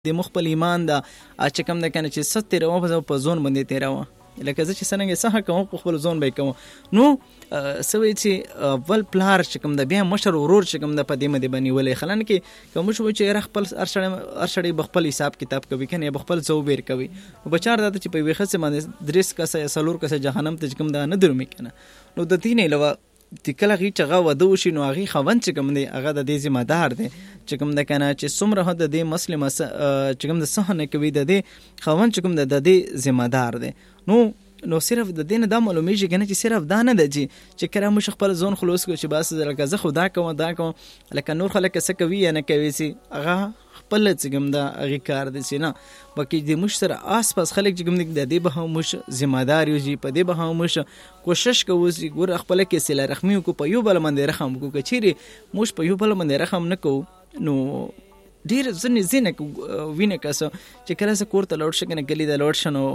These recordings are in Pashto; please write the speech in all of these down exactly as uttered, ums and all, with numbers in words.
د مخبل ایمان دا چې کوم د کنه چې ست تیرو په ځون باندې تیرو لکه زه چې څنګه سه کوم په خپل ځون به کوم نو سوي چې ول پلار چې کوم د بیا مشر ورور چې کوم د پدې مده باندې ولې خلن کې کوم شو چې رخ خپل ارشړې ارشړې بخپل حساب کتاب کوي کنه بخپل زو بیر کوي بچار د چې په ویخه سه باندې درس کسه سلور کسه جهنم ته کوم دا نه درومي کنه نو د دین علاوه د کله غي چې غو ودو شي نو هغه خوند چې کوم دی هغه د دې ذمہ دار دی چې کوم د کنه چې څومره د دې مسلمه چې کوم د صحنه کوي د دې خوند چې کوم د دې ذمہ دار دی نو نو صرف د دین د معلومیږي کنه چې صرف دا نه دی چې کړه مش خپل ځون خلاص کو چې بس لکه زه خدا کوم دا کوم لکه نور خلک څه کوي یا نه کوي سي هغه خپل چې کوم دا هغه کار دي چې نه باقي د مش سره آس پاس خلک چې کوم د دې به مش ذمہ دار یو جی په دې به مش کوشش کوو چې ګور خپل کې سله رحمی کو په یو بل باندې رحم کو کچيري مش په یو بل باندې رحم نه کو نو ډیر ځنې زینه وینه کاسه چې کله څه کوړه لوټ شي کنه ګلی د لوټ شنو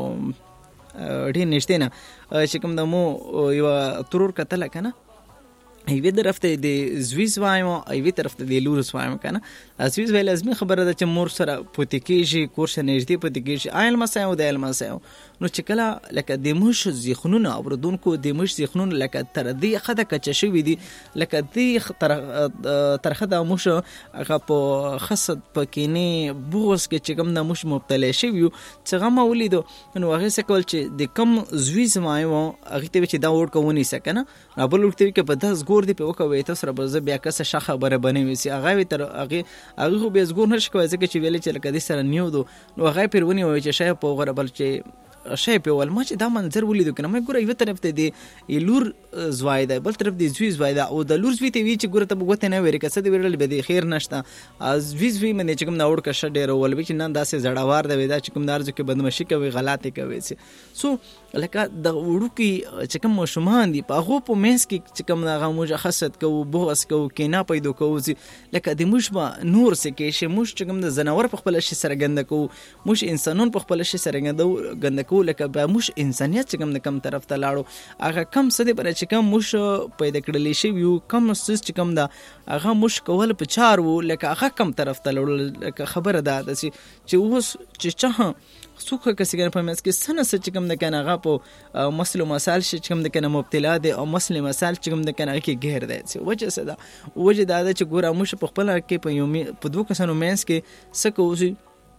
ډیر نشته نه چې کوم د مو یو ترور کتل کنه ایوی طرف ته د زویز وایم ایوی طرف ته د لورس وایم کنه زویز ویل لازمي خبره ده چې مور سره پوتکیږي کورس نږدې پوتکیږي آیل مسایو د آیل مسایو نو چې کله لکه د موش زیخنونه اوردونکو د موش زیخنونه لکه تر دې خده کچ شوی دي لکه دې تر ترخه د موش هغه په خصد پکینه بوغس کې چې کوم د موش مبتلا شوی چې غما ولیدو نو هغه څه کول چې د کم زویز وایم هغه ته چې دا وړ کوونی سکنه رابل ورته کې په داس ګور دی په وکوي تاسو سره به بیا کس شه خبره بنوي سي هغه تر هغه هغه به زګور نشي کوي ځکه چې ویل چې لکه دې سره نیو دو نو هغه پیرونی وای چې شای په غره بل چې شای په ول ما چې دا منظر ولیدو کنه مې ګوره یو طرف ته دی لور زوایدا بل طرف دی زوی زوایدا او د لور زوی ته وی چې ګوره ته وګته نه وری کسه دی ورل به دی خیر نشته از زوی زوی مې چې کوم ناوړ کښه ډیر ول چې نن داسې زړاوار دی دا چې کوم دارځو کې بدمشي کوي غلطي کوي سو لکه د وړو کې چې کوم شومان دي په هغه په مینس کې چې کوم هغه موجه حسد کوو بوغس کوو کینا پیدا کوو لکه د مشبه نور سه کې شي مش چې کوم د زناور په خپل شي سره ګند کوو مش انسانون په خپل شي سره ګند ګند کوو لکه به مش انسانيت چې کوم د کم طرف ته لاړو هغه کم څه دی پر چې کوم مش پیدا کړلی شي یو کم سس چې کوم دا هغه مش کول په چار وو لکه هغه کم طرف ته لاړو لکه خبره ده چې اوس چې چا څوک کسیګر په مېس کې سنه څه چې کوم د کنه هغه په مسلو مسائل چې کوم د کنه مبتلا دي او مسلې مسائل چې کوم د کنه کې غیر دی چې وجه څه ده وجه دا چې ګوره موږ په خپل کې په یومي په دوه کسانو مېس کې څه کوو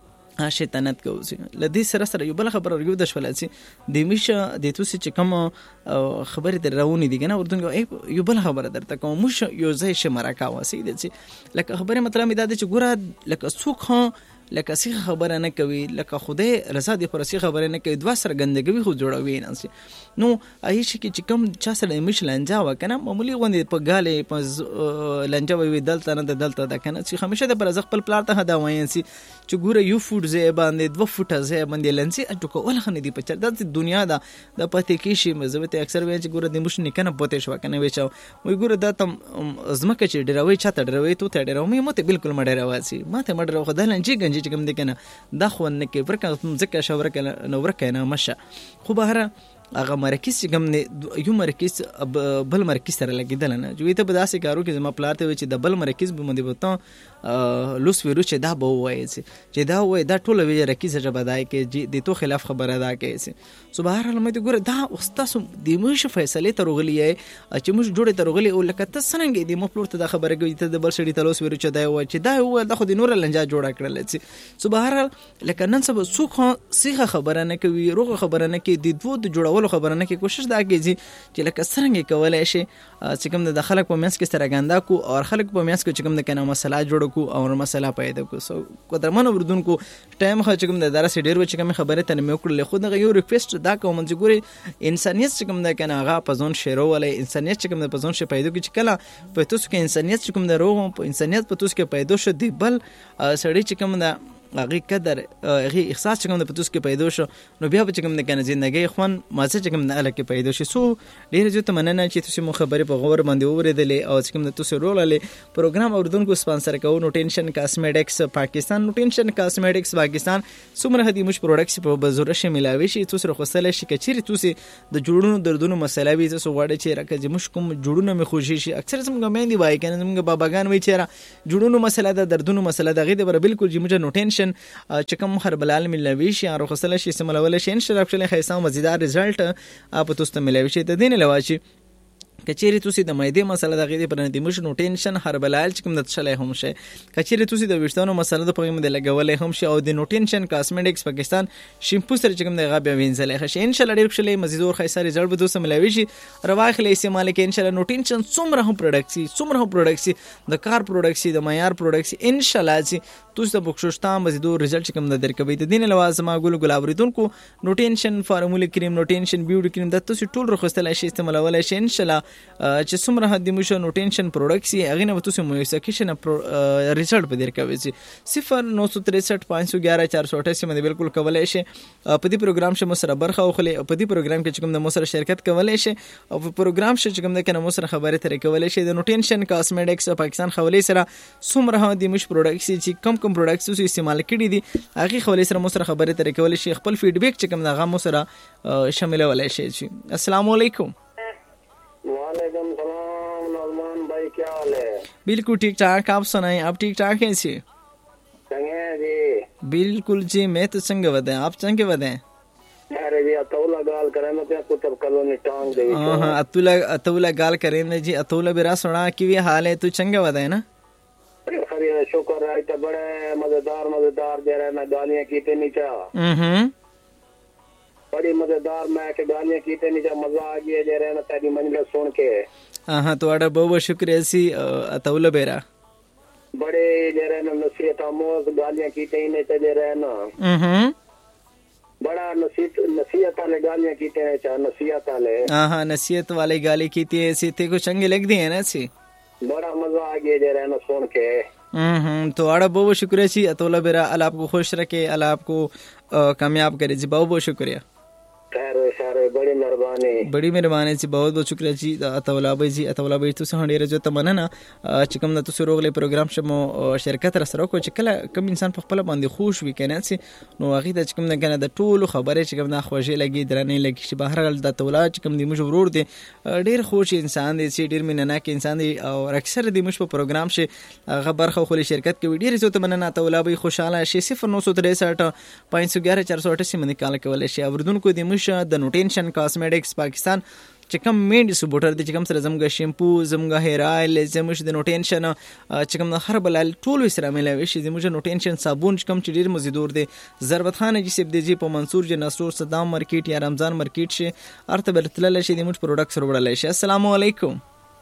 شیطانت کوي لدی سره سره یو بل خبر یو د شولای د میشه د توسي چې کوم خبره درونی دي کنه ورته یو بل خبره درته کوم مش یو ځای شمره کاوه سي دي لکه خبره مطلب دا چې ګوره لکه څوک لکه سی خبره نه کوي لکه خدای رضا دي پر سی خبره نه کوي دوا سره ګندګوي خو جوړوي نه نو اي شي کې چې کوم چا سره مش لنجا وکنه معمولی غوندي په غاله په لنجا وي دلته نه دلته دا کنه چې همیشه د پر ځخ پل پلار ته دا وایي چې ګوره یو فوټ زې باندې دوه فوټه زې باندې لنسي اټکو ولخنه دي په چر د دنیا دا د پته کې شي مزبته اکثر وایي چې ګوره د مش نه کنه پته شو کنه وي چا وي ګوره دا تم زمکه چې ډیروي چاته ډیروي تو ته ډیروي مته بالکل مډه راواسي ماته مډه راو خدای لنجي گنجي چې کوم دي کنه دا خو نه کې ورکه ځکه شاور کنه نو ورکه نه مشه خو بهره هغه مرکز چې کوم نه یو مرکز بل مرکز سره لګیدل نه جوړې ته په داسې کارو کې زما پلار ته وي چې د بل مرکز به مونږ وته لوس ویرو چې دا به وایي چې دا وایي دا ټول وی رکیز چې بدای کې د تو خلاف خبره ده کې سو بهر حال مې ګوره دا استاد د موږ فیصله ترغلی چې موږ جوړه ترغلی او لکه تاسو څنګه د مپلور ته دا خبره کوي ته د بل شړی ته لوس ویرو چې دا وایي چې دا وایي د خو د نور لنجا جوړه کړل چې سو بهر حال لکه نن سبا څوک سیغه خبره نه کوي روغه خبره نه کوي د دوه د جوړ ولو خبره نه کې کوشش دا کوي چې لکه څنګه کولای شي چې کوم د خلک په منځ کې سرګندا کو او خلک په منځ کې چې کوم د کنه مسله جوړ کو او مسله پیدا کو سو قدرمن وردونکو ټایم خو چې کوم د درس ډیر و چې کوم خبره ته مې وکړل خو د یو ریکوست دا کوم چې ګوري انسانيت چې کوم د کنه هغه په ځون شیرو ولې انسانيت چې کوم د په ځون شي پیدا کی چې کله په تاسو کې انسانيت چې کوم د روغ په انسانيت په تاسو کې پیدا شو دی بل سړی چې کوم د هغه قدر هغه احساس چې کوم د پتوس کې پیدا شو نو بیا چې کوم د کنه ژوندۍ خوان مازه چې کوم د اله کې پیدا شي سو ډیر زیات مننه چې تاسو مو خبرې په غور باندې اوریدلې او چې کوم د تاسو رول لې پروګرام اوردونکو سپانسر کوو نو ټینشن کاسمیټکس پاکستان نو ټینشن کاسمیټکس پاکستان سمره هدي مش پروډکټس په بزوره شاملوي شي تاسو خوستل شي کچيري تاسو د جوړونو دردونو مسله وي تاسو غواړئ چې راکې مش کوم جوړونو مې خوشي شي اکثر زموږ مېندې وای کنه زموږ باباګان وای چې را جوړونو مسله د دردونو مسله د غي د بالکل چې موږ نو ټینشن ټینشن چې کوم هربلال ملوي شي او خصله شي سمول شي ان شاء الله خپل خیسه مزیدار رزلټ اپ تاسو ته ملوي شي د دین لواچی کچېری توسی د مېدې مسله د غېدې پر نه د مشنو ټینشن هربلال چې کوم د تشلې هم شي کچېری توسی د وشتانو مسله د پغیم د لګولې هم شي او د نوټینشن کاسمیټکس پاکستان شیمپو سره چې کوم د غابیا وینځلې شي ان شاء الله ډېر خوشاله مزیدور خیسه رزلټ به تاسو ملوي شي رواخلې استعمال کې ان شاء الله نوټینشن څومره هم پروډکټ سي څومره هم پروډکټ سي د کار پروډکټ سي د معیار پروډکټ سي ان شاء الله چې تاسو د بخښشتا مزیدور رزلټ چې کوم د درکوي د دین لوازم ګل ګلابریدونکو نوټینشن فارمولا کریم نوټینشن بیوټي کریم د تاسو ټول رخصتل شي استعمالول شي ان شاء الله چې څومره حد مشو نوټینشن پروډکټ سي هغه نه تاسو مو سکیشن رزلټ به درکوي صفر نو تریسठ پانچ سو ग्यारह चार सौ अठासी باندې بالکل کولای شي په دې پروګرام شمو سره برخه واخلي په دې پروګرام کې چې کوم د مو سره شرکت کولای شي او په پروګرام شې چې کوم د کنه مو سره خبرې ترې کولای شي د نوټینشن کاسمیټکس پاکستان خولي سره څومره د مش پروډکټ سي چې کم کم پروډکټس سو استعمال کړي دي هغه خولي سره مو سره خبرې ترې کولای شي خپل فیډبیک چې کوم د غو سره شامل ولای شي السلام علیکم वालेकुम सलाम नौमान भाई क्या हाल है बिल्कुल ठीक ठाक आप सुनाएं आप ठीक ठाक हैं जी चंगे जी बिल्कुल जी मैं तो चंगे बताएं आप चंगे बताएं अरे जी अतौला गाल करे मैं तो कुतब कॉलोनी टांग दे हां हां अतौला अतौला गाल करे ने जी अतौला बेरा सुना कि भी हाल है तू चंगे बताएं ना खरी शुक्र है तो बड़े मजेदार मजेदार दे रहे ना गालियां कीते नहीं चा हम्म बड़ी मजेदार मैं के गालियां कीते नहीं चा मजा आ गया दे रहे ना तेरी मंजिल सुन के हां हां ਤੁਹਾਡਾ ਬਹੁਤ ਬਹੁਤ ਸ਼ੁਕਰੀਆ ਸੀ ਅਤੌਲਾ बेरा बड़े दे रहे ना नसीहत आमोज गालियां कीते ही नहीं दे रहे ना हम्म बड़ा नसीहत नसीहत वाले गालियां कीते हैं चा नसीहत वाले हां हां नसीहत वाले गाली कीती है ऐसी ते को चंगे लगती है ना सी बड़ा मजा आ गया दे रहे ना सुन के हम्म तो आड़ा बहुत बहुत शुक्रिया जी अतौला बेरा अल्लाह आपको खुश रखे अल्लाह आपको कामयाब करे जी बहुत बहुत शुक्रिया खैर सारे बड़ी मेहरबानी बड़ी मेहरबानी जी बहुत बहुत शुक्रिया जी अतौला भाई जी अतौला भाई तुसे ډیر جو تمننه چې کوم د تاسو روغلي پروګرام شمو شرکت را سره کو چې کله کوم انسان په خپل باندې خوش وي کنه چې نو هغه د کوم نه کنه د ټولو خبره چې کوم نه خوږه لګي درنه لګي چې بهر غل د تولا چې کوم دی موږ ورور دي ډیر خوش انسان دی چې ډیر مینناک انسان دی او اکثر دی موږ په پروګرام شي هغه برخه خو شرکت کوي ډیر جو تمننه اتولا भाई خوشاله شي صفر नौ सौ तिरसठ पाँच सौ ग्यारह चार सौ अठासी باندې کال کولای شي اوردونکو دی موږ د نوټینشن کاسمیټکس پاکستان چې کوم مین ډیسټریبیوټر دی چې کوم سره زموږ شیمپو زموږ هیر آیل زموږ د نوټینشن چې کوم هربلال ټول سره ملوي شي زموږ نوټینشن صابون چې کوم چې ډیر مزیدور دی ضربت خان جی سیب دی جی په منصور جی نصور صدام مارکیټ یا رمضان مارکیټ شي ارته برتل شي د موږ پروډکټس وروړل شي السلام علیکم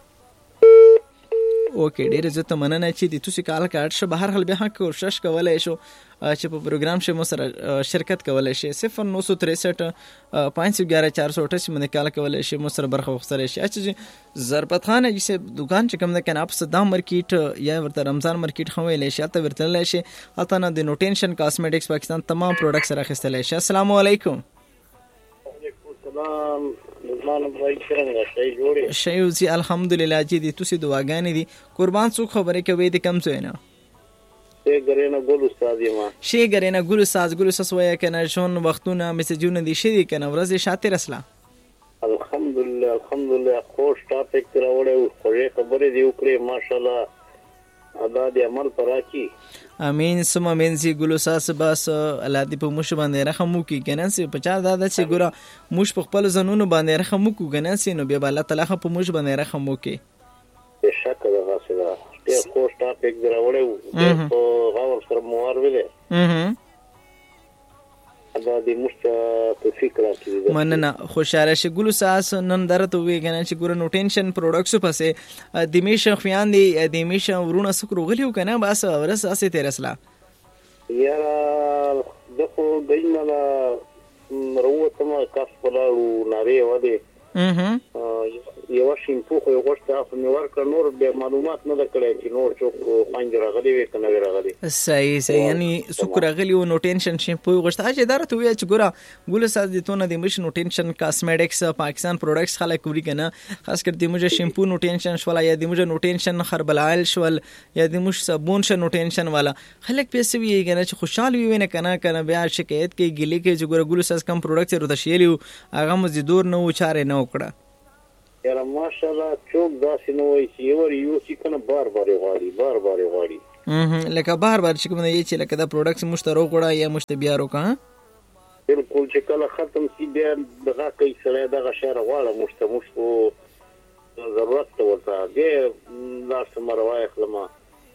اوکې ډیر زه ته مننه چې د تاسو کال کارت شه بهر حال به کوشش کولای شو چې په پروګرام شه مو سره شرکت کولای شي صفر नौ सौ तिरसठ पाँच सौ ग्यारह चार सौ अठासी باندې کال کولای شي مو سره برخه وختل شي چې ضربت خان جی سیب دکان چې کوم د کنه اپ صدام مارکیټ یا ورته رمضان مارکیټ خو ویل شي ته ورتل شي اته نه د نوټینشن کاسمیټکس پاکستان تمام پروډکټس سره خستل شي السلام علیکم وعلیکم السلام نظمان بھائی څنګه شي جوړي شي او الحمدلله جی دي تاسو دعاګانې دي قربان څوک خبره کوي د کم څه نه شي ګرینا ګل استاد ما شي ګرینا ګل استاد ګل استاد وای کنه شون وختونه میسجونه دي شي کنه ورځ شاته رسلا الحمدلله الحمدلله خوش ټاپک راوړې خو خبرې دی وکړې ماشاءالله ادا دې عمل پراکی امين سم امين سي ګلو ساس بس الله دې په مش باندې رحم وکي کنه سي پچا دادا چې ګره مش په خپل زنونو باندې رحم وکو کنه سي نو بیا الله تعالی په مش باندې رحم وکي بشک دا غاسلا ډېر خوش ټاپک راوړې او غاور سره موار ویلې اها ادا دې مش په فکر راکې مننه خوشاله شي ګلو ساس نن درته وی کنه چې ګره نو ټینشن پروډکټس پسې د میشه خویان دي د میشه ورونه سکرو غلیو کنه بس ورس اسه تیرسلا یارا دغه دینه وروته ما کاس پلاو ناری ودی اها یو شیمپو خو غوښته په نور ک نور به معلومات نه درکړی چې نور څوک پنځه راغلي وي کنه راغلي صحیح صحیح یعنی سکر غلی او نو ټینشن شیمپو غوښته چې درته وی چې ګوره ګول ساز دي ته نه د مش نو ټینشن کاسمیټکس پاکستان پروډکټس خلک کوي کنه خاص کر د مجه شیمپو نو ټینشن شولا یا د مجه نو ټینشن خربل آیل شول یا د مش صابون ش نو ټینشن والا خلک پیسې وی کنه چې خوشاله وي نه کنه کنه بیا شکایت کوي ګلی کې چې ګوره ګول ساز کم پروډکټس ورته شیلیو هغه مزیدور نو چاره نه وکړه یاره ماشاءالله چوک داسې نو وي چې یو یو چې کنه بار بار غواړي بار بار غواړي لکه بار بار چې کوم نه یې چې لکه دا پروډکټس مشترو غوړه یا مشت بیا روکا بالکل چې کله ختم سی بیا دغه کوي سره دغه شهر غواړه مشت مشت ضرورت ورته دی دا سمروای خلما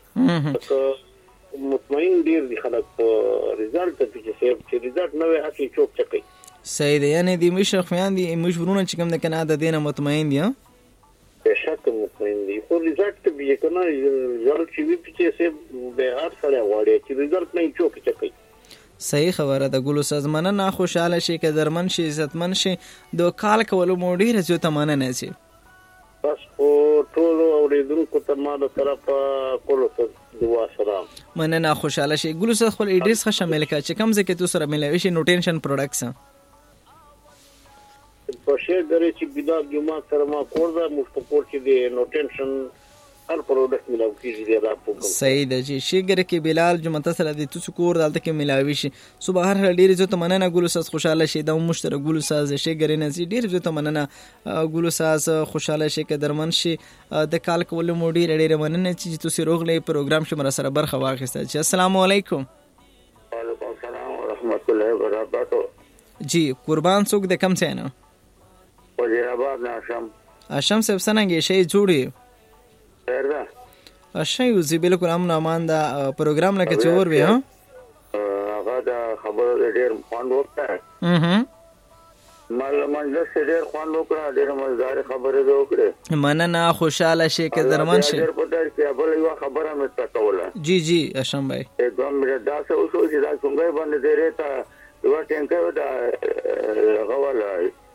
مطمئن ډیر دي خلک په ریزلټ ته چې ریزلټ نه وي هڅه چوک چکي صحیح دی یعنی د مشر خوان دي مشورونه چې کوم د کنه د دینه مطمئن دي به شک مطمئن دي خو ریزلټ ته به کنه ریزلټ چې وی چې سه به هر سره وړي چې ریزلټ نه چوک چکي صحیح خبره ده ګلو سازمانه نه خوشاله شي که درمن شي عزتمن شي د کال کولو موډي رځو تمانه نه شي بس او ټول اوریدونکو ته ما د طرفه کولو ته دعا سلام مننه خوشاله شي ګلو سره خپل ایډریس ښه شامل کا چې کم ځکه تو سره ملوي شي نو ټینشن پروډکټس په شی درې چې بيدا جمعه سره ما کور دا مستقور چې دی نو ټینشن هر پروډکټ ملاو کیږي دی دا په صحیح ده چې شیګر کې بلال جمعه سره د تو کور دالته کې ملاوي شي صبح هر ډیر زه ته مننه ګلو ساز خوشاله شي د مشترک ګلو ساز شیګر نه زی ډیر زه ته مننه ګلو ساز خوشاله شي کې درمن شي د کال کول موډي ډیر مننه چې تو سره روغلې پروګرام شمره سره برخه واخیسته چې السلام علیکم وعلیکم السلام ورحمت الله وبرکاته جی قربان څوک د کم څه نه وزیر آباد ناشم اشم صاحب څنګه شي جوړي دا اشي وزي بالکل امن امان دا پروګرام لکه چور وی ها هغه دا خبره ډېر خوند وکړه اها مال مجلس ډېر خوند وکړه ډېر مزدار خبره وکړه مننه خوشاله شي کې درمن شي ډېر په دې کې بل یو خبره مې تکوله جی جی اشم بھائی एकदम مې دا څه اوسو چې دا څنګه باندې درې تا یو ټینګه دا غواله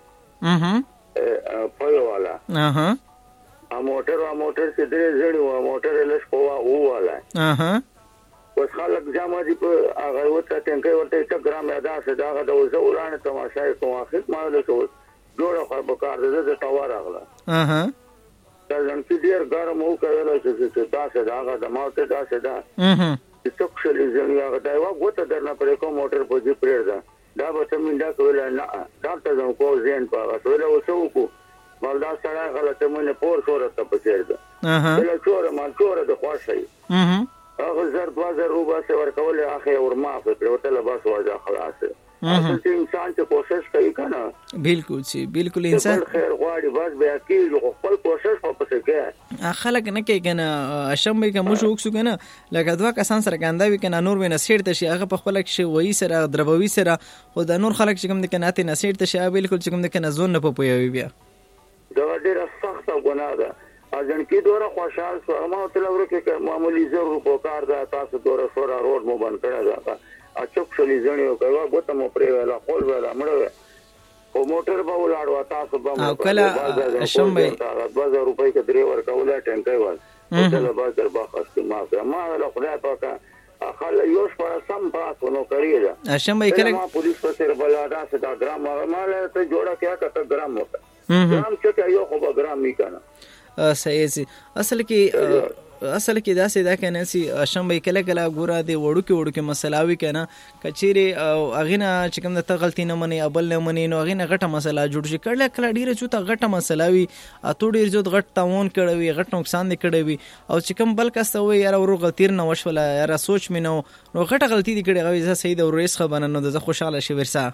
اها په والا اها ا موټر ا موټر چې درې زړی و موټر لږ پوا واله اها اوس خلک جامه دي په هغه وته ټینګه ورته څه ګرام ادا څه دا د وزورانه تماشا کوم اخر ما له ټول جوړه خو په کار ده د ټوار اغله اها دا ځکه ډیر ګرم او کړل چې تاسو دا هغه د ماته تاسو دا اها چې څوک شلې ځنی هغه دا و غوته درنه پرې کوم موټر په دې پرې ده دا به تم دا کول نه دا ته زمو کو زین په وسوله وسو کو مالدا سره غلطه مونږ پور شوره ته پچیر ده اها بل چوره مال چوره د خوښي اها هغه زر دوه زر روپیا څه ورکول اخی اور معاف کړو ته بس واجه خلاص اصل چې انسان چې کوشش کوي کنه بالکل چې بالکل انسان خیر غواړي بس بیا کې خپل کوشش په پسې کوي خلک نه کوي کنه اشم به کوم شو وکسو کنه لکه دوا کسان سره ګاندا وی کنه نور وینې سیټ ته شي هغه په خپل کې وایي سره دروي سره خو د نور خلک چې کوم د کنه ته نسیټ ته شي بالکل چې کوم د کنه زون نه پوي بیا دا ډیره سخته ګناه ده اذن کې دوره خوشحال سو ما ته ورکه معمولی زر په کار ده تاسو دوره سورا روډ مو بند کړی دا اچوک شلی ځنیو کوي غوته مو پرې ولا خپل ولا مړ او موټر به ولاړ تاسو به او کله شم به دوه زره روپۍ کې درې ور کوله ټینګای وای ټول به در باخست ما ما له خدای پاکه خل یو شپه سم پاس نو کړی شم به کله ما پولیس په سر بلادا ستا ګرام ما له ته جوړه کیا کته ګرام وته ګرام چې یو خو به ګرام می کنه صحیح سي اصل کې اصل کې دا سي دا کنه سي شم به کله کله ګورا دی وړو کې وړو کې مسلاوي کنه کچيري اغینه چې کوم د غلطي نه مني ابل نه مني نو اغینه غټه مسله جوړ شي کله کله ډیره چوته غټه مسلاوي اته ډیر جو غټ تاون کړوي غټ نقصان دي کړوي او چې کوم بل کس وي یاره ورو غلطیر نه وشوله یاره سوچ مې نو نو غټه غلطي دي کړي غوي زه صحیح د ورس خبره نه ده خوشاله شي ورسا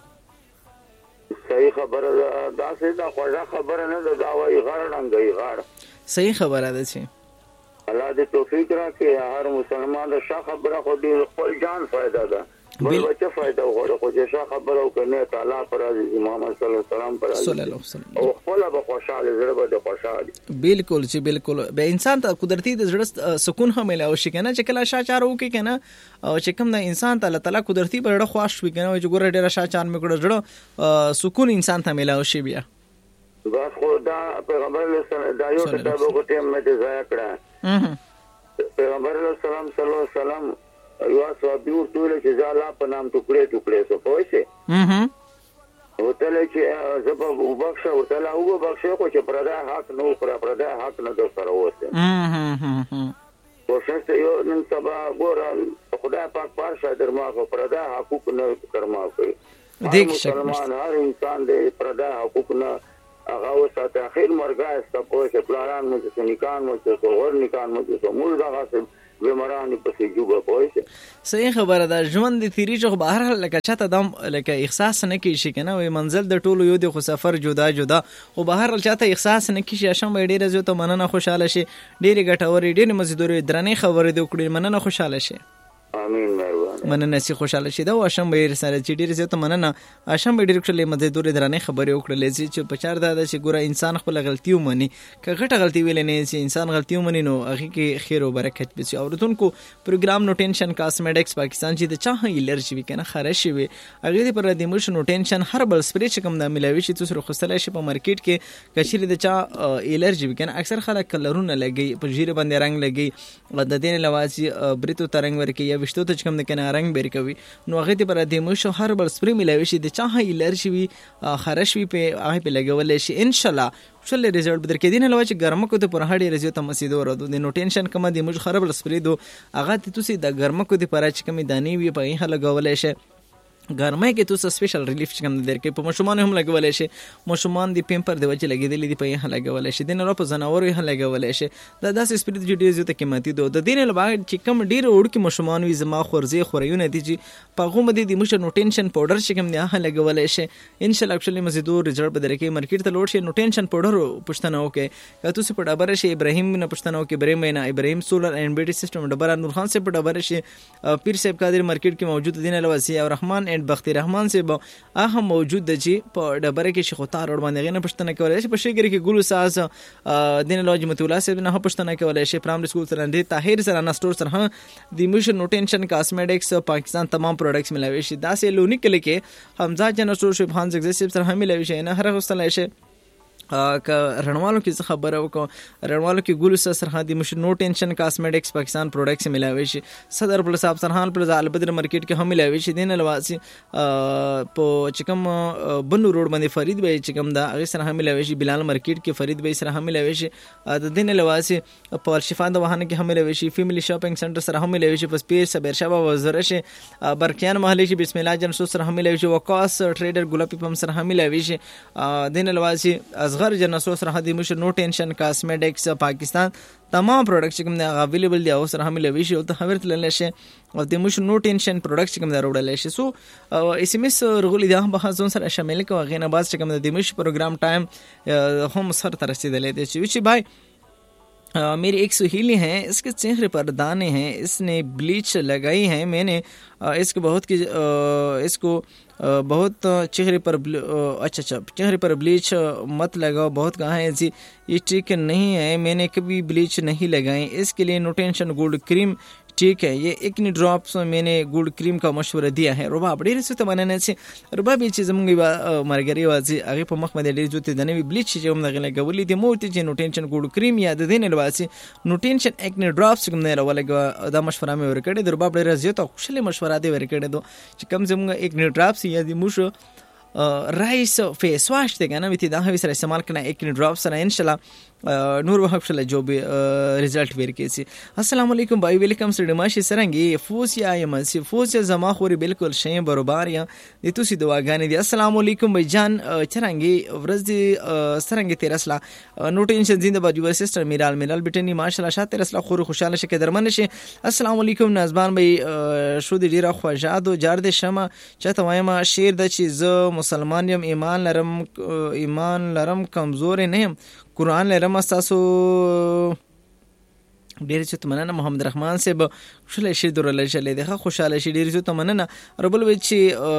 صحیح خبره دا څه دا خوږه خبره نه ده دا وایي غړ ننګي غړ صحیح خبره ده چې الله دې توفیق راکړي هر مسلمان د شاه خبره خو دې خپل جان فائدہ ده بل بچا فائدہ وغوړي خو چې شاه خبره وکړي تعالی پر عزیز محمد صلی الله علیه وسلم پر صلی الله علیه وسلم او خپل به خوشاله زړه به خوشاله بالکل چې بالکل به انسان ته قدرتي د زړه سکون هم ملي او شي کنه چې کله شاچار وکي کنه او چې کوم د انسان ته الله تعالی قدرتي پر ډېر خوښ وي کنه چې ګوره ډېر شاچار مې کړو زړه سکون انسان ته ملي او شي بیا بس خو دا پیغمبر علیه السلام دا یو کتاب وکړم مې ځای کړه پیغمبر علیه السلام صلی الله علیه وسلم یو صحابي ورته چې ځاله په نام ټوکړې ټوکړې سو پوښي اه ورته چې زه په وبخښه ورته لا وبخښه خو چې پردا حق نو پر پردا حق نه در سره وسه کوشش ته یو نن سبا ګور خدای پاک پارشه درما خو پردا حقوق نه کرما کوي دیک مسلمان هر انسان دې پردا حقوق نه هغه وساته اخر مرګه است په چې پلان مو چې نکان مو چې ور نکان مو چې موږ دا غاسم بیماران پسې جوګه پوهې صحیح خبره ده. ژوند د تیری جو بهر حال لکه چاته دم لکه احساس نه کیږي کنه وي منزل د ټولو یو د خو سفر جدا جدا خو بهر حال چاته احساس نه کیږي. شم ډیره زه ته مننه خوشاله شي ډیره ګټورې ډیره مزیدورې درنې خبرې د وکړې مننه خوشاله شي. امين مهربان مننه سي خوشاله شي دا واشم به سره چې ډیر زیاته مننه اشم به ډیر کله مزیدورې درنې خبرې وکړلې چې په چار دا چې ګوره انسان خپل غلطي ومني که غټه غلطي ویل نه چې انسان غلطي ومني نو هغه کې خیر او برکت به شي. اوردونکو پروګرام نو ټینشن کاسمیټکس پاکستان چې د چا الرجی وی کنه خارش وي هغه پر د ایموشن نو ټینشن هر بل سپری چې کوم د ملاوي شي تاسو خو شي په مارکیټ کې کچېره د چا الرجی وی کنه اکثر خلک کلرونه لګي په جیره باندې رنگ لګي د دین لوازي بریتو ترنګ ورکی یا وشتو ته کوم د کنه رنگ بیر کوي نو هغه ته پر د ایموشن هر بل سپری ملاوي شي د چا الرجی وی خارش وی په هغه په لګول شي ان شاء الله شل ریزلټ بدر کې دین لوي چې ګرمه کو ته پر هډي رزيو ته مسیدو ورو د نو ټینشن کما د موږ خراب سپری دو هغه ته توسي د ګرمه کو ته پر چې کمی دانی وی په هغه لګول شي ګرمای کې تو سپیشل ریلیف چې کوم درکې په مشومان هم لګولې شي مشومان دی پیمپر دی وجه لګیدلې دی په هغه لګولې شي دین په زناور یې لګولې شي دا داسې سپیریټ جوړې زیاته قیمتي دو د دین له باغ چې کوم ډیر وړ کې مشومان وي زما خورزي خوريونه دي چې په غومه دي د مشر نو ټینشن پاوډر چې کوم دی هغه لګولې شي ان شاء الله اکچولی مزیدور ریزلټ به درکې مارکیټ ته لوړ شي نو ټینشن پاوډر پښتنه وکي که تاسو په ډبره شي ابراهیم نه پښتنه وکي ابراهیم نه ابراهیم سولر اینڈ بیټری سیستم ډبره نور خان سے په ډبره شي پیر صاحب قادر مارکیټ کې موجود دي نه لوسی او رحمان اینڈ بختی رحمان سے به هغه موجود د چې په ډبره کې شي خطا روډ باندې غنه پښتنه کولای شي په شګری کې ګلو ساز دین لوجی متولا سے نه پښتنه کولای شي پرایمری سکول سره د طاهر سره نه سٹور سره د میشن نو ټینشن کاسمیټکس پاکستان تمام پروډکټس ملاوي شي دا سه لونی کله کې حمزه جن سٹور شپ خان زګزیب سره هم ملاوي شي نه هر غوستل شي که رڼوالو کې خبره وکړو رڼوالو کې ګلو سره د مشر نو ټینشن کاسمیټکس پاکستان پروډکټس ملاوي شي صدر پلس اب سرحان پلس البدر مارکیټ کې هم ملاوي شي دین لواسي په چکم بنو روډ باندې فرید به چکم دا هغه سره هم ملاوي شي بلال مارکیټ کې فرید به سره هم ملاوي شي د دین لواسي په شفا د وهانه کې هم ملاوي شي فیملی شاپینګ سنټر سره هم ملاوي شي پس پیر صبر شابه وزره شي برکیان محلي شي بسم الله جن سو سره هم ملاوي شي وقاص ټریډر ګلابي پم سره هم ملاوي شي دین لواسي غر جنسو سره د مشر نو ټینشن کاسمیټکس پاکستان تمام پروډکټس کوم دا اویلیبل دي او سره هم لوي شي او ته خبرت لنل شي او د مشر نو ټینشن پروډکټس کوم دا وروړل شي سو اس ام اس رغولي دا به ځون سره شامل کوي غینه باز کوم د مشر پروګرام ټایم هم سره تر رسیدلې دي چې بھائی मेरी एक सहेली हैं इसके चेहरे पर दाने हैं इसने ब्लीच लगाई है मैंने इसको बहुत की इसको बहुत चेहरे पर अच्छा अच्छा चेहरे पर ब्लीच मत लगाओ बहुत कहा है जी ये ठीक नहीं है मैंने कभी ब्लीच नहीं लगाई इसके लिए नो टेंशन गोल्ड क्रीम ठीक है ये एक नी ड्रॉप्स मैंने गोल्ड क्रीम का मशवरा दिया है रुबा बड़ी रसो त مننه سي रुबा به چې زمونږ مرګري وازي هغه په مخ باندې ډیر جوته د نوې بلیچ چې هم دغه لګولې دي مو ته چې نو ټینشن ګوډ کریم یا د دین لواسي نو ټینشن یک نی ډراپس کوم نه راولګ دا مشوره مې ورکړې د ربا ډیر زیاته خوشاله مشوره دی ورکړې دو چې کم زمونږ یک نی ډراپس یا د موشو رایس فیس واش ته کنه وتی دا هوی سره استعمال کنه یک نی ډراپس سره ان شاء الله نور وحب شله جو به ریزلټ ورکېسي. السلام علیکم بھائی ویلکم سره ماشي سرنګي فوسیا یم سی فوسیا زما خوري بالکل شی برابر یا د توسی دواګانې دي. السلام علیکم بھائی جان چرنګي ورځ دي سرنګي تیرسلا نو ټینشن زنده باد یو سیستر میرال میرال بټنی ماشاءالله شاته تیرسلا خوري خوشاله شي درمن شي. السلام علیکم نازبان بھائی شو دي ډیره خوشاله جار د شمه چته وایم شیر د چې ز مسلمان یم ایمان لرم ایمان لرم کمزور نه یم قرآن لرم تاسو ډیر چې تمننه محمد رحمان صاحب خوشاله شي درول شي دغه خوشاله شي ډیر چې تمننه ربل وی چې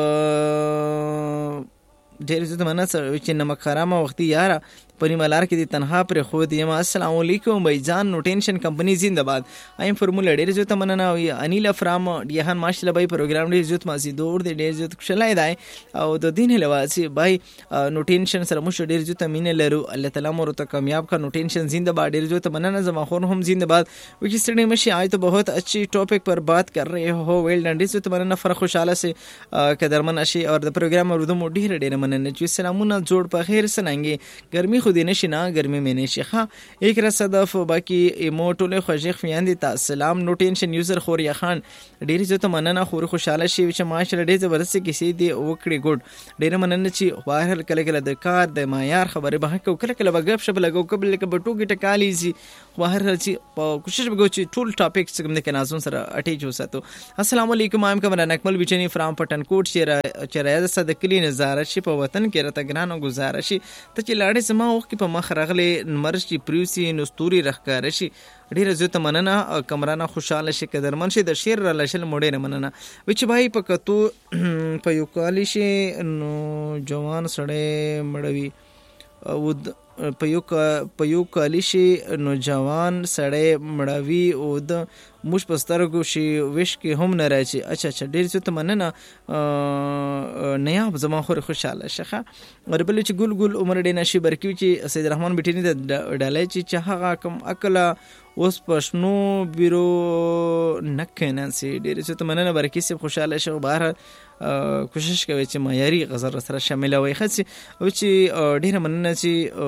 ډیر چې تمننه چې نمک حرام وختي یاره پنی ملار کې دي تنها پر خو دي. السلام علیکم بھائی جان نو ټینشن کمپنی زنده باد ایم فرمولا ډیر چې تمننه وی انیل افرام یهان ماشاءالله بھائی پروګرام ډیر عزت مازی دور دی ډیر عزت خوشاله دی او د دین لواسي بھائی نو ټینشن سره مش ډیر عزت مين لرو الله تعالی مور ته کامیاب کا نو ټینشن زنده باد ډیر عزت تمننه زما خور هم زنده باد وچ سټډی مشي آج تو بہت اچھی ٹاپک پر بات کر رہے ہو ویل ڈن ډیر تمننه فر خوشاله سے قدرمن شي اور د پروګرام ورودو مو ډیر ډیر مننه چې سلامونه جوړ په خیر سننګي ګرمي خو دې نشي نه ګرمي مې نه شي ښه ایک رصدف باقي ایموټوله خوشیخ فیاندې تا سلام نو ټینشن یوزر خوریا خان ډیر زه ته مننه خور خوشاله شي چې ماشاءالله ډیر زبردست کیسې دی وکړي ګډ ډیر مننه چې بهر کله کله د کار د معیار خبره به کو کله کله بغب شپ لګو قبل کې بټوګي ټکالي سي خو هر چې کوشش وکړو چې ټول ټاپک څنګه د کنازون سره اٹیچ وساتو. السلام علیکم ایم کمران اکمل بچنی فرام پټن کوټ چې چې راځه صد کلی نظاره شي په وطن کې راته ګرانو گزاره شي ته چې لاړې سما وخت کې په مخ راغلي مرش چې پریوسی نستوري رخکار شي ډیره زه ته مننه کمرانه خوشاله شي قدرمن شي د شیر را لشل موډه نه مننه وچ بھائی په کتو په یو کالی شي نو جوان سړی مړوي او په یو په یو کالی شي نو جوان سړی مړوي او د موږ په سترګو شي وش کې هم نه راځي. اچھا اچھا ډیر زه ته مننه نیاب زما خور خوشاله شخه وربل چې ګل ګل عمر ډینه شي برکی چې سید رحمان بټینی د ډالای چې هغه کم عقل اوس پښنو بیرو نکنانسی ډیر زه ته مننه برکی سي خوشاله شو بهر کوشش کوي چې معیاري غزر سره شامل وي خاص او چې ډیر مننه چې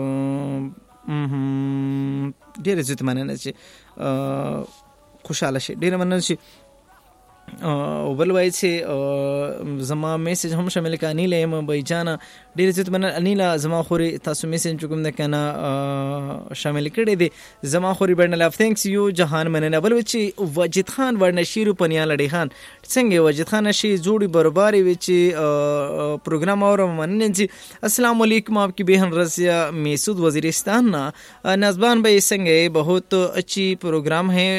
ډیر زه ته مننه چې خوشاله شي ډیر مننه چې او بل وای چې زما میسج هم شامل ک انیل ایم بای جانا ډیر زت من انیل زما خوري تاسو میسج کوم نه کنه شامل کړي دي زما خوري برن لاف ثانکس یو جهان مننه بل چې وجد خان ورن شیرو پنیا لړی خان څنګه وجد خان شي جوړي برباري وچ پروګرام اور مننه چې السلام علیکم آپ کی بہن رضیہ میسود وزیرستان نا نازبان بھائی څنګه بہت اچھی پروگرام ہے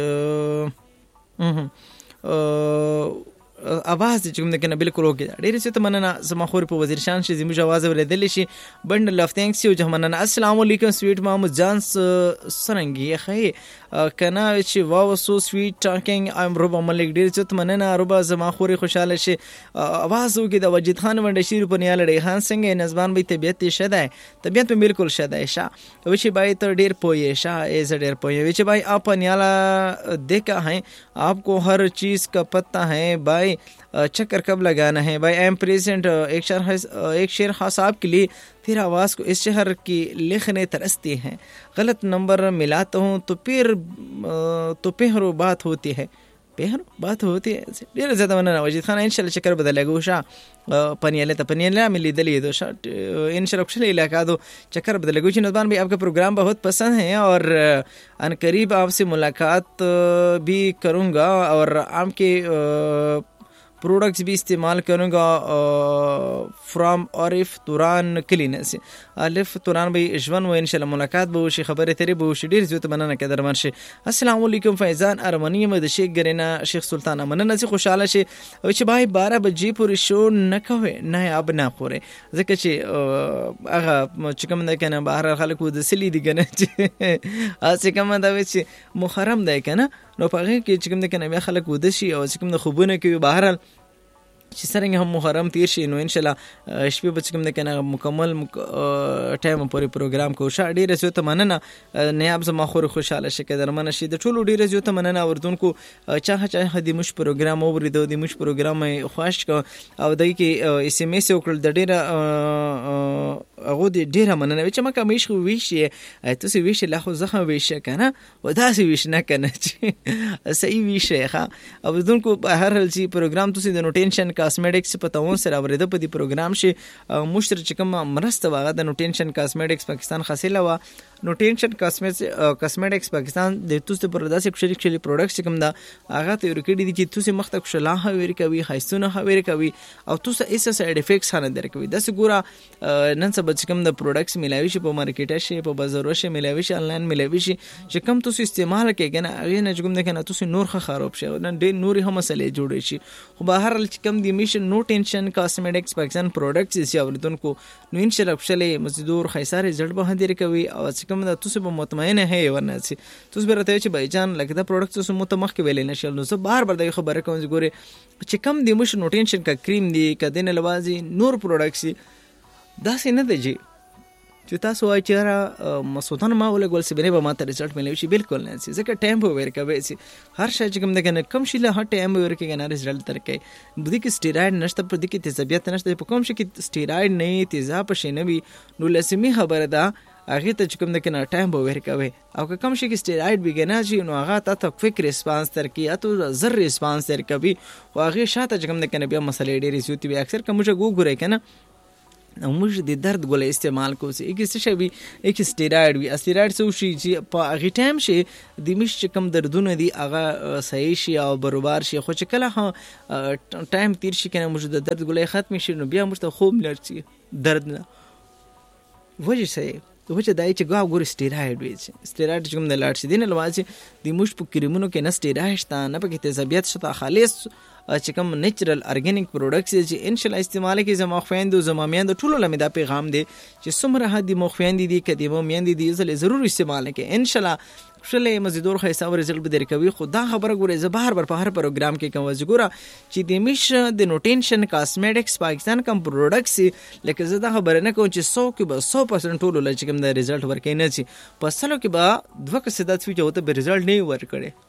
اواز چې کوم کنه بالکل وګړي ډیر څه ته مننه زما خور په وزیر شان شي زموږ आवाज ولېدل شي بند لف ثانکس یو جهمنه السلام علیکم سویټ محمد جان سرنګي خې کنه چې واو سو سویټ ټاکینګ ایم ربا ملک ډیر څه ته مننه ربا زما خور خوشاله شي आवाज وګړي د وجد خان ونډ شیر په نیاله ډی خان څنګه نظبان به طبيعت شده طبيعت په بالکل شده شا وچی بای ته ډیر پوي شا ایز ډیر پوي وچی بای اپ نیاله دیکھا ہے آپ کو ہر چیز کا پتہ ہے بھائی چکر کب لگانا ہے بھائی ایم پریزنٹ ایک شعر ایک شعر خاص آپ کے لیے پھر آواز کو اس شہر کی لکھنے ترستی ہیں غلط نمبر ملاتا ہوں تو پھر تو پہرو بات ہوتی ہے پہرو بات ہوتی ہے ډیر زیاده مننه وجید خان ان شاء الله چکر بدلګو شا پنیاله ته پنیاله ملي دلی دو شا ان شاء الله خوشاله علاقہ دو چکر بدلګو چې نظام بھی آپ کا پروگرام بہت پسند ہے اور ان قریب آپ سے ملاقات بھی کروں گا اور آپ کے پروڈکٹس بھی استعمال کروں گا فرام عارف توران کلینر سے عارف توران بھائی اجوان و انشاءاللہ ملاقات به وشي خبرې ترې به وشي ډېر زیات مننه قدرمن شي. السلام علیکم فیضان ارمنی مد شیخ گرینا شیخ سلطان مننه چې خوشاله شي او چې بھائی بارہ بجې پورې شو نه کوي نه اب نه خوري ځکه چې هغه چې کوم نه کنه بهر خلک د سلی دي کنه چې اسی کوم دا چې محرم دی کنه نو په هغه کې چې کوم نه کنه بیا خلک ود شي او چې کوم نه خوبونه کوي بهر چې څنګه هم محرم تیر شي نو ان شاء الله شپه به کوم نه کنه مکمل ټایم پورې پروګرام کو شا ډیره زه ته مننه نیاب زما خور خوشاله شي قدرمن شي د ټولو ډیره زه ته مننه اوردونکو چا چا د مش پروګرام اورید د مش پروګرام خوښ کو او دای کې اس ام اس وکړل د ډیره هغه د ډیره مننه چې ما کوم شي ویشي تاسو ویشي لا خو زخه ویشي کنه و داسې ویش نه کنه چې صحیح ویشي ښا اوردونکو هر هر شي پروګرام تاسو د نوټینشن کاسمیټکس په تاون سره ورته په دې پروګرام شي مشتر چې کوم مرسته واغه د نوټینشن کاسمیټکس پاکستان حاصله وا نوټینشن کاسمیټکس پاکستان د توسته پر داسې شریک شری پروډکټس کوم دا هغه ته ورکړي دي چې توسه مخته شلاه ویر کوي خاصونه ویر کوي او توسه ایس سایډ افیکټس نه درکوي د سګورا نن سبا چې کوم د پروډکټس ملاوي شي په مارکیټ شي په بازار شي ملاوي شي انلاین ملاوي شي چې کوم توسه استعمال کوي کنه هغه نه کوم نه کنه توسه نور خراب شي نن ډېر نوري هم مسلې جوړي شي خو بهر چې کوم دی میشن نو ټینشن کاسمیټکس پاکستان پروډکټس یې اوریدونکو نو ان شاء الله خپل مزدور خیسار رزلټ به هدیر کوي او چې کوم د توسه په مطمئنه هي ورنه سي توسه به راته چې بایجان لکه دا پروډکټس سو متمخ کې ویلې نشل نو زه بار بار د خبره کوم ګوره چې کم دی مش نو ټینشن کا کریم دی کدن لوازي نور پروډکټس دا سینه دی چې تاسو وایي چې را مسودان ما ولګول سی بنه به ماته رزلټ ملوي شي بالکل نه سي ځکه ټایم به ورکوي سي هر شي چې کوم دغه کم شي له هټ ټایم ورکوي کنه رزلټ ترکي بده کې سټیراید نشته په دې کې تیزابیت نشته په کوم شي کې سټیراید نه تیزاب شي نه وي نو لسمی خبره ده هغه ته چې کوم دغه ټایم به ورکوي او کوم شي کې سټیراید بګنه شي نو هغه ته کویک ریسپانس ترکي یا تو زر ریسپانس ترکي او هغه شاته چې کوم دغه بیا مسلې ډېری زیاتې اکثر کوم چې ګو ګوري کنه موږ د درد ګولې استعمال کوو چې یک څه شی وي یک سټیراید وي سټیراید څه شي چې په هغه ټایم شي د مش کم دردونه دي هغه صحیح شي او برابر شي خو چې کله ها ټایم تیر شي کنه موږ د درد ګولې ختم شي نو بیا موږ ته خوب لري درد نه وجه سي وجه دای چې ګاو ګور سټیراید وي سټیراید چې کوم د لاړ شي دین لوازي د موږ په کریمونو کې نه سټیراید شته نه پکې تیزابیت شته خالص چې کوم نیچرل ارګینیک پروډکټس چې ان شاء الله استعمال کې زما خويندو زما میاندو ټولو لمه دا پیغام دی چې څومره هدي مو خويندې دي کدي مو میاندې دي زله ضرور استعمال کې ان شاء الله شلې مزیدور خو حساب رزلټ به درکوي خو دا خبره ګوره زه بهر بر په هر پروګرام کې کوم وزګوره چې د میش د نوټینشن کاسمیټکس پاکستان کم پروډکټس لکه زه دا خبره نه کوم چې سو کې به سو پرسنټ ټولو لچ کوم د رزلټ ورکې نه چی په سلو کې به دوه کسه د څه ته به رزلټ نه ورکړي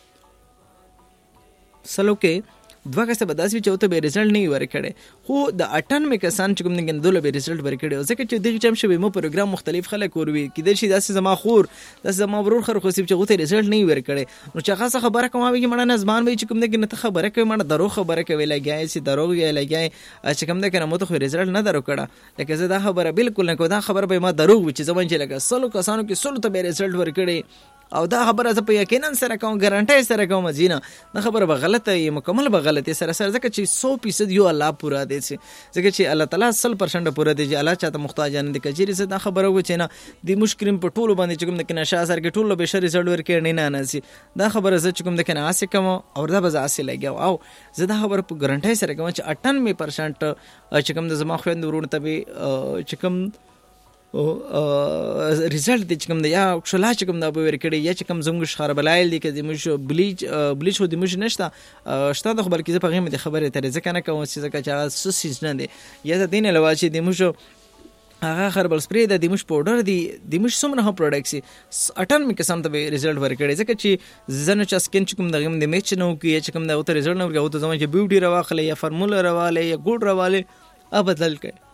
سلو کې دوه کسه به داسې چې به رزلټ نه ورکړي خو د اټن مې کسان چې کوم نه دوله به رزلټ ورکړي ځکه چې دغه چم شوی مو پروګرام مختلف خلک وروي کېدل شي داسې زما خور داسې زما ورور خر خو سیب چې غوته رزلټ نه ورکړي نو چې هغه خبره کومه وي مړه نظمان وي چې کوم نه نه خبره کوي مړه درو خبره کوي لګای سي درو یې لګای چې کوم نه کنه مو ته رزلټ نه درو کړه لکه زه دا خبره بالکل نه کو دا خبره به ما درو وي چې زمون چې لکه سلو کسانو کې سلو ته به رزلټ ورکړي او دا خبره زه په یقینا سره کوم ګارانټي سره کوم ځینه دا خبره به غلطه ای مکمل به غلطه سره سره ځکه چې سو فیصد یو الله پورا دی چې ځکه چې الله تعالی سل پرسنټ پورا دی چې الله چاته محتاج نه دي کچېری زه دا خبره و چې نه د مشکرین په ټولو باندې چې کوم د کنه شاه سره کې ټولو به شر رزلټ ورکړي نه نه نسی دا خبره زه چې کوم د کنه اسه کوم او دا به اسه لګیاو او زه دا خبره په ګارانټي سره کوم چې اټنوي پرسنټ چې کوم د زما خويند ورونه ته به چې کوم او رزلټ د چکم د یا شلا چکم د به ورکړي یا چکم زموږ خرابلایل دي کدي مش بلیچ بلیچ خو د مش نشته شته د خبر کې په غیمه د خبره تر ځکه نه کوم چې ځکه چې سوسیز نه دي یا د دین علاوه چې د مش هغه خربل سپری د مش پاوډر دی د مش څومره هم پروډکټس اټن می قسم ته رزلټ ورکړي ځکه چې زنه چا سکین چکم د غیم د میچ نو کې چکم د اوته رزلټ نه ورکړي او ته زموږ چې بیوټي راواخلې یا فارمولا راواله یا ګوډ راواله ا بدل کړي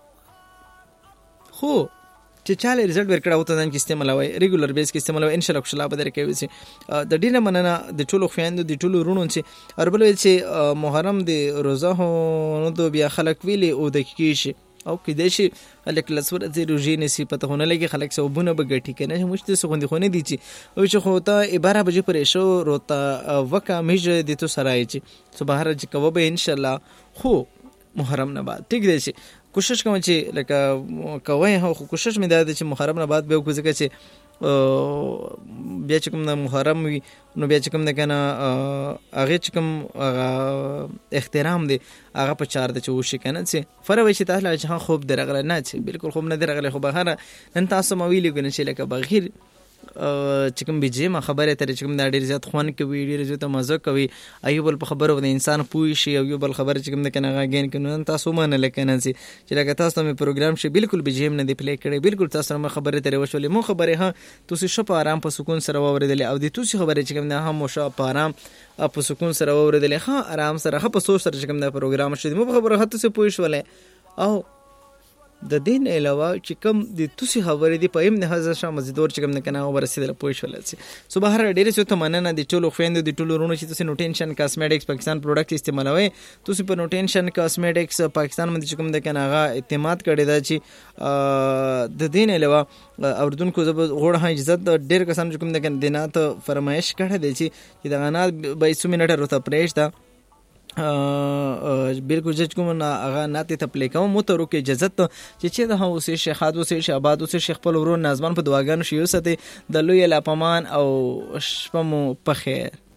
خو چې چاله رزلټ ورکړه او ته ځان کې استعمالوي ریګولر بیس کې استعمالوي ان شاء الله خوشاله بدر کوي چې د ډینه مننه د ټولو خويندو د ټولو رونو چې اربل چې محرم د روزه هو نو د بیا خلک ویلي او د کیشي او کې د شي الک لسور د روزي نسی پته هونه لګي خلک سوبونه بغټی کنه مشته سخوندي خونه دي چې او چې خو ته بارہ بجې پر شو روتا وکا میج د تو سرای چې صبح رج کوبه ان شاء الله خو محرم نه بعد ټیک دی چې کوشش کوم چې لکه کوی هو کوشش مې دا چې محرم نه بعد به وکړم چې بیا چې کوم د محرم وي نو بیا چې کوم د کنه هغه چې کوم احترام دی هغه په چار د چوشي کنه چې فرق وي چې تاسو چې خوب درغله نه چې بالکل خوب نه درغله خو بهر نن تاسو مو ویلې کنه چې لکه بغیر چې کوم بيجه ما خبره تر چې کوم د ډیر زیات خوان کوي ډیر زیات مزه کوي ایوب په خبرو د انسان پوي شي او یو بل خبره چې کوم د کنه غاګین کنه تاسو مانه لکنه چې لکه تاسو مې پروګرام شي بالکل بيجه نه دی پلی کړي بالکل تاسو مې خبره تر وشولې مو خبره ها تاسو شپ آرام په سکون سره ووردل او د تاسو خبره چې کوم نه هم شپ آرام په سکون سره ووردل ها آرام سره په سوچ سره چې کوم د پروګرام شي مو خبره هته څه پوي شولې او د دین علاوه چې کوم د توسي خبرې دی په ام نه حاضر شاه مزیدور چې کوم نه کنه ورسېدل پوه شول چې سو بهر ډېر څه ته مننه د ټولو خويندو د ټولو رونو چې تاسو نوټینشن کاسمیټکس پاکستان پروډکټ استعمالوي تاسو په نوټینشن کاسمیټکس پاکستان باندې چې کوم د کنه هغه اعتماد کړی دا چې د دین علاوه اوردونکو زب غوړ ها عزت ډېر کسان چې کوم د کنه دینات فرمایش کړه دی چې د غنات بیست منټه روته پریش دا بالکل جج کوم هغه ناته تپلی کوم موترو کې اجازه ته چې چې د هوسه شیخات وسه شهباد وسه شیخ په ورو نازمان په دواګانو شیو سته د لوی لاپمان او شپمو په خیر